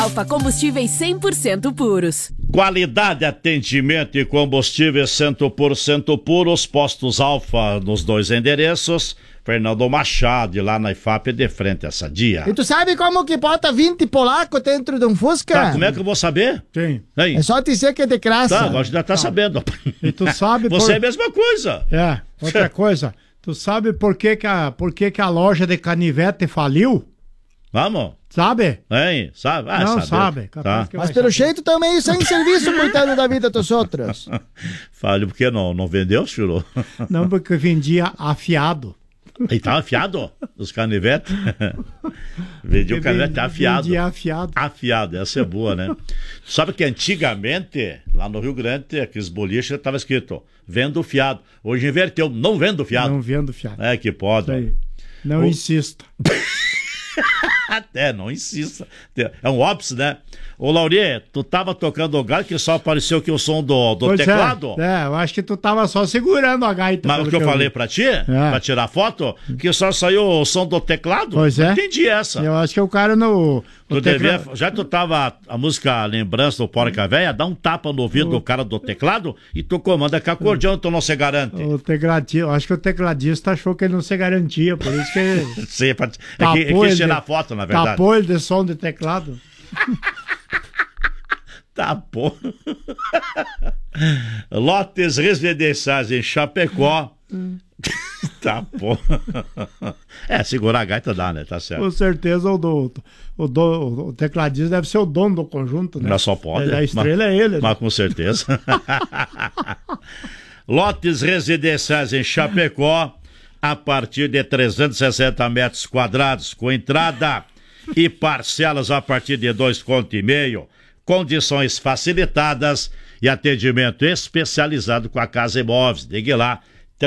Alfa Combustíveis 100% puros. Qualidade, atendimento e combustíveis 100% puros. Postos Alfa nos 2 endereços. Fernando Machado, lá na IFAP, de frente a essa dia. E tu sabe como que bota 20 polaco dentro de um Fusca? Tá, como é que eu vou saber? Sim. Aí. É só dizer que é de graça. Tá, agora já tá sabendo. E tu sabe... Você é a mesma coisa. É, outra coisa. Tu sabe por que que a loja de canivete faliu? Vamos? Sabe? Hein? Sabe? Não sabe. Tá. Mas pelo jeito também sem serviço cuidando da vida dos outros. Fale, por que não vendeu, Churu? Não, porque vendia afiado. E tava afiado os canivetes. Vendia o canivete afiado. Vendia afiado. Afiado, essa é boa, né? Sabe que antigamente, lá no Rio Grande, aqueles boliches, tava escrito, vendo fiado. Hoje inverteu, não vendo fiado. Não vendo fiado. É que pode. Aí. Não insista. Até, não insista. É um óbice, né? Ô, Laurier, tu tava tocando o galho que só apareceu aqui o som do teclado? É, eu acho que tu tava só segurando a gaita. Mas o que eu falei pra ti, pra tirar foto, que só saiu o som do teclado? Pois é. Entendi essa. Eu acho que o cara no... Já que tu tava a música Lembrança do Porca Véia, dá um tapa no ouvido do cara do teclado e tu comanda que acordeão tu não se garante. O tecladista, eu acho que o tecladista achou que ele não se garantia, por isso que... Sim, é que quis tirar foto, na verdade. Tapou ele de som de teclado. Tá bom. Lotes residenciais em Chapecó. Tá bom. Segurar a gaita dá, né? Tá certo. Com certeza o tecladista deve ser o dono do conjunto, né? Mas só pode. A estrela é ele. Mas com certeza. Lotes residenciais em Chapecó a partir de 360 metros quadrados, com entrada e parcelas a partir de 2,5 conto. Condições facilitadas e atendimento especializado com a Casa Imóveis. Ligue lá,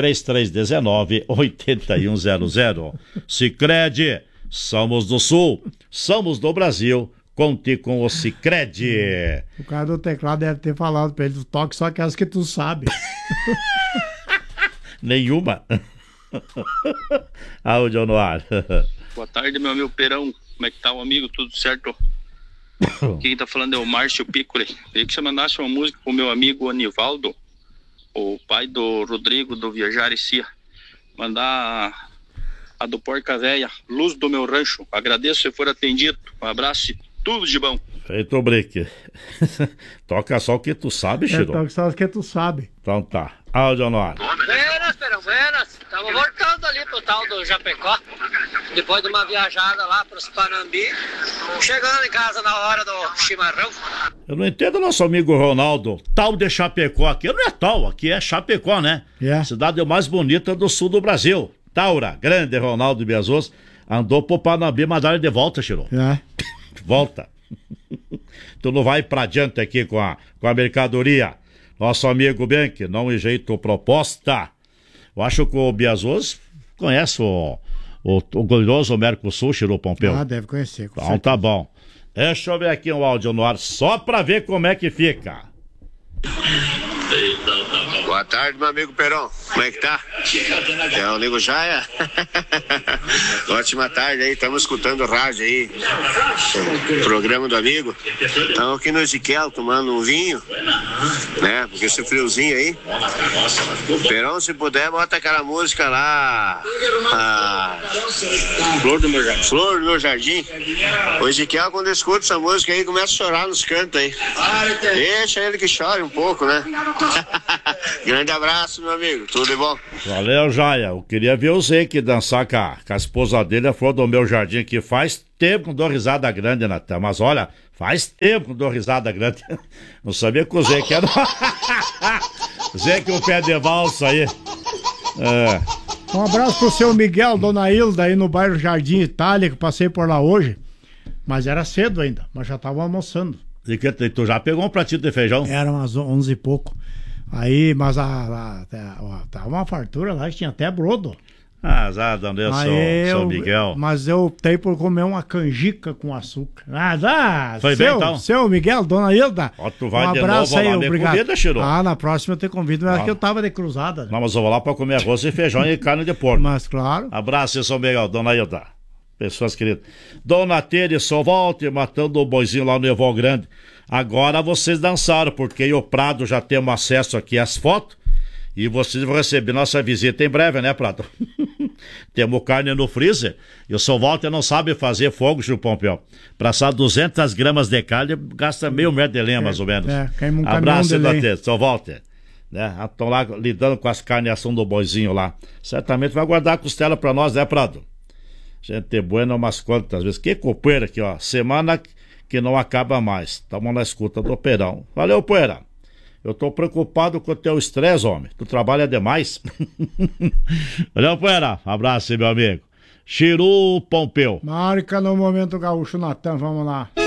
3319-8100. Sicredi, somos do Sul, somos do Brasil, conte com o Sicredi. O cara do teclado deve ter falado pra ele, toque só aquelas que tu sabe. Nenhuma. Áudio no ar. Boa tarde, meu amigo Perão. Como é que tá o amigo? Tudo certo? Quem tá falando é o Márcio Piccoli. Queria que você mandasse uma música pro meu amigo Anivaldo, o pai do Rodrigo do Viajar e Cia. Mandar a do Porca Véia, Luz do Meu Rancho. Agradeço se for atendido. Um abraço e tudo de bom. Feito o break. Toca só o que tu sabe, Chiro. Toca só o que tu sabe. Então tá. Áudio no ar. Buenas, Perão, buenas. Tava voltando ali pro tal do Japecó, depois de uma viajada lá pros Panambi, chegando em casa na hora do chimarrão. Eu não entendo nosso amigo Ronaldo. Tal de Chapecó aqui não é tal, aqui é Chapecó, né? Cidade mais bonita do sul do Brasil. Taura, grande Ronaldo Biazos, andou pro Panambi, mas dá de volta, Chiro. Volta. Tu não vai pra adiante aqui com a mercadoria. Nosso amigo Benck, não enjeitou proposta. Eu acho que o Biazos conhece o glorioso Mercosul, Chiro Pompeu. Deve conhecer. Então tá bom. Deixa eu ver aqui um áudio no ar, só pra ver como é que fica. Boa tarde, meu amigo Perão. Como é que tá? É o Nego Jaia? Ótima tarde aí, estamos escutando o rádio aí, o programa do amigo. Estamos aqui no Ezequiel tomando um vinho, né? Porque esse friozinho aí. Perão, se puder, bota aquela música lá, Flor do Meu Jardim. Flor do Meu Jardim. O Ezequiel, quando escuta essa música aí, começa a chorar nos cantos aí. Deixa ele que chore um pouco, né? Grande abraço, meu amigo. Tudo de bom? Valeu, Jaia. Eu queria ver o Zeke dançar com a esposa dele, a Flor do Meu Jardim, que faz tempo que não dou risada grande, Natan. Mas olha, faz tempo que não dou risada grande. Não sabia que o Zeke era... Zeke, o pé de valsa aí. Um abraço pro seu Miguel, Dona Hilda, aí no bairro Jardim Itália, que passei por lá hoje. Mas era cedo ainda, mas já tava almoçando. E que tu já pegou um pratinho de feijão? Era umas 11 e pouco. Aí, mas tava uma fartura lá, que tinha até brodo. Azar, São Miguel. Mas eu optei por comer uma canjica com açúcar. Foi bem, então? Seu Miguel, Dona Hilda. Tu vai um de abraço novo aí, lá, obrigado. Convida, Chiro. Na próxima eu te convido, mas que eu tava de cruzada. Né? Não, mas eu vou lá pra comer arroz e feijão e carne de porco. Mas claro. Abraço, São Miguel, Dona Hilda. Pessoas queridas. Dona Tere, só volte matando o boizinho lá no Eval Grande. Agora vocês dançaram, porque o Prado já temos acesso aqui às fotos. E vocês vão receber nossa visita em breve, né, Prado? Temos carne no freezer. E o seu Walter não sabe fazer fogo, Gil Pompeu. Para assar 200 gramas de carne, gasta meio metro de lenha, mais ou menos. Queima um abraço, caminhão de lenha. seu Walter. Estão lá lidando com as carneação do boizinho lá. Certamente vai guardar a costela para nós, né, Prado? Gente boa, umas quantas vezes. Que copeira aqui, ó. Semana que não acaba mais. Estamos na escuta do Perão. Valeu, Poeira. Eu tô preocupado com o teu estresse, homem. Tu trabalha demais. Valeu, Poeira. Abraço, meu amigo. Chiru Pompeu. Marca no Momento Gaúcho, Natan. Vamos lá.